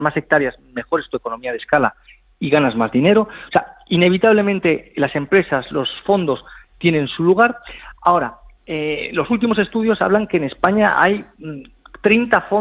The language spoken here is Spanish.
más hectáreas, mejor es tu economía de escala y ganas más dinero. O sea, inevitablemente las empresas, los fondos tienen su lugar. Ahora, los últimos estudios hablan que en España hay 30 fondos